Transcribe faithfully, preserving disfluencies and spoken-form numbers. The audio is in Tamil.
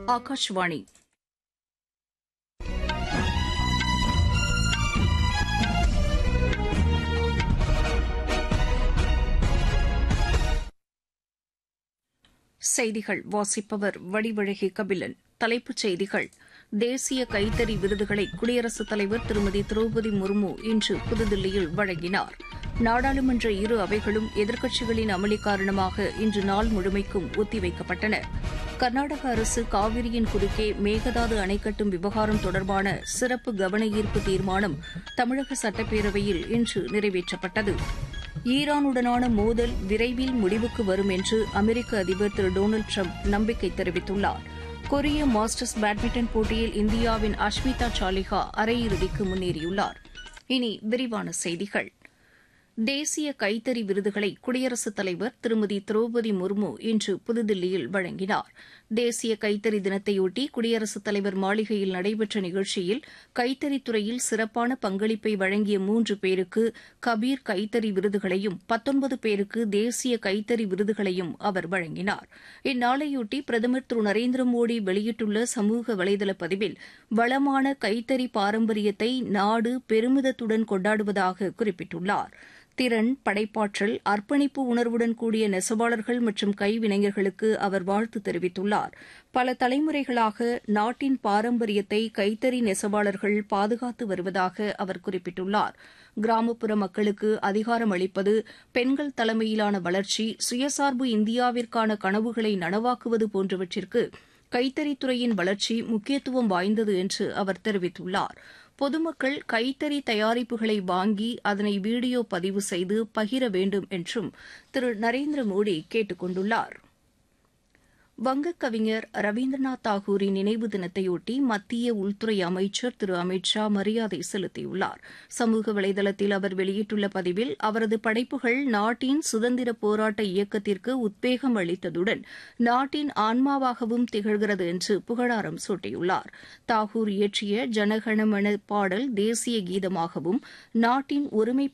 ஆகாஷவாணி செய்திகள் வாசிப்பவர் வடிவழகி கபிலன். தலைப்புச் செய்திகள்: தேசிய கைத்தறி விருதுகளை குடியரசுத் தலைவர் திருமதி திரௌபதி முர்மு இன்று புதுதில்லியில் வழங்கினார். நாடாளுமன்ற இரு அவைகளும் எதிர்க்கட்சிகளின் அமளி காரணமாக இன்று நாள் முழுமைக்கும் ஒத்திவைக்கப்பட்டன. கர்நாடக அரசு காவிரியின் குறுக்கே மேகதாது அணை கட்டும் விவகாரம் தொடர்பான சிறப்பு கவன ஈர்ப்பு தீர்மானம் தமிழக சட்டப்பேரவையில் இன்று நிறைவேற்றப்பட்டது. ஈரானுடனான மோதல் விரைவில் முடிவுக்கு வரும் என்று அமெரிக்க அதிபர் திரு டொனால்டு டிரம்ப் நம்பிக்கை தெரிவித்துள்ளார். கொரிய மாஸ்டர்ஸ் பேட்மிண்டன் போட்டியில் இந்தியாவின் அஷ்மிதா சாலிஹா அரையிறுதிக்கு முன்னேறியுள்ளார். இனி விரிவான செய்திகள். தேசிய கைத்தறி விருதுகளை குடியரசுத் தலைவர் திருமதி திரௌபதி முர்மு இன்று புதுதில்லியில் வழங்கினார். தேசிய கைத்தறி தினத்தையொட்டி குடியரசுத் தலைவர் மாளிகையில் நடைபெற்ற நிகழ்ச்சியில் கைத்தறித்துறையில் சிறப்பான பங்களிப்பை வழங்கிய மூன்று பேருக்கு கபீர் கைத்தறி விருதுகளையும் பத்தொன்பது பேருக்கு தேசிய கைத்தறி விருதுகளையும் அவர் வழங்கினார். இந்நாளையொட்டி பிரதமர் திரு நரேந்திர மோடி வெளியிட்டுள்ள சமூக வலைதள பதிவில் வளமான கைத்தறி பாரம்பரியத்தை நாடு பெருமிதத்துடன் கொண்டாடுவதாக குறிப்பிட்டுள்ளார். திறன், படைப்பாற்றல், அர்ப்பணிப்பு உணர்வுடன் கூடிய நெசவாளர்கள் மற்றும் கைவினைஞர்களுக்கு அவர் வாழ்த்து தெரிவித்துள்ளார். பல தலைமுறைகளாக நாட்டின் பாரம்பரியத்தை கைத்தறி நெசவாளர்கள் பாதுகாத்து வருவதாக அவர் குறிப்பிட்டுள்ளார். கிராமப்புற மக்களுக்கு அதிகாரம் அளிப்பது, பெண்கள் தலைமையிலான வளர்ச்சி, சுயசார்பு இந்தியாவிற்கான கனவுகளை நனவாக்குவது போன்றவற்றிற்கு கைத்தறித்துறையின் வளர்ச்சி முக்கியத்துவம் வாய்ந்தது என்று அவர் தெரிவித்துள்ளார். பொதுமக்கள் கைத்தறி தயாரிப்புகளை வாங்கி அதனை வீடியோ பதிவு செய்து பகிர வேண்டும் என்றும் திரு நரேந்திர மோடி கேட்டுக் கொண்டுள்ளார். வங்கக் கவிஞர் ரவீந்திரநாத் தாகூரின் நினைவு தினத்தையொட்டி மத்திய உள்துறை அமைச்சர் திரு அமித் ஷா மரியாதை செலுத்தியுள்ளார். சமூக வலைதளத்தில் அவர் வெளியிட்டுள்ள பதிவில் அவரது படைப்புகள் நாட்டின் சுதந்திர போராட்ட இயக்கத்திற்கு உத்வேகம் அளித்ததுடன் நாட்டின் ஆன்மாவாகவும் திகழ்கிறது என்று புகழாரம் சூட்டியுள்ளார். தாகூர் இயற்றிய ஜனகணமன பாடல் தேசிய கீதமாகவும் நாட்டின் ஒருமை